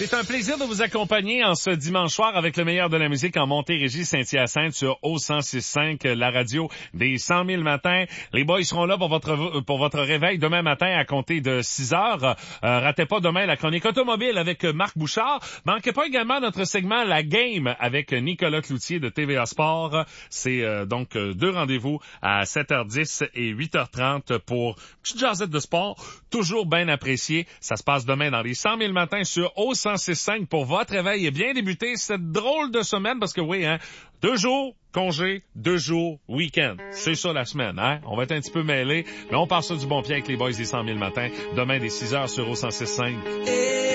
C'est un plaisir de vous accompagner en ce dimanche soir avec le meilleur de la musique en Montérégie, Saint-Hyacinthe sur O106.5, la radio des 100 000 matins. Les boys seront là pour votre réveil demain matin à compter de 6 heures. Ratez pas demain la chronique automobile avec Marc Bouchard. Manquez pas également notre segment La Game avec Nicolas Cloutier de TVA Sport. C'est donc deux rendez-vous à 7h10 et 8h30 pour une petite jasette de sport. Toujours bien apprécié. Ça se passe demain dans les 100 000 matins sur O106.5 pour votre réveil et bien débuter cette drôle de semaine parce que oui, 2 jours congé, 2 jours week-end. C'est ça la semaine, On va être un petit peu mêlés, mais on part ça du bon pied avec les boys des 100 000 matins demain dès 6h sur O106.5.